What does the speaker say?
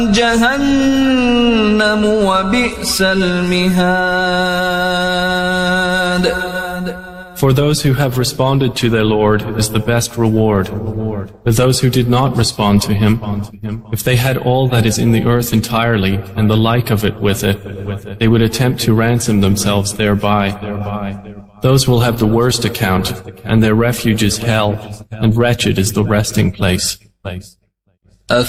جهنم وبئس المهاد. For those who have responded to their Lord is the best reward. But those who did not respond to Him, if they had all that is in the earth entirely and the like of it with it, they would attempt to ransom themselves thereby. Those will have the worst account, and their refuge is hell, and wretched is the resting place.